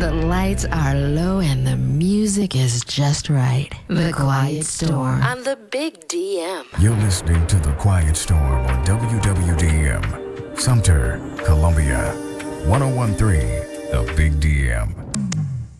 The lights are low and the music is just right. The Quiet Storm on the Big DM. You're listening to The Quiet Storm on WWDM, Sumter, Columbia. 1013, The Big DM.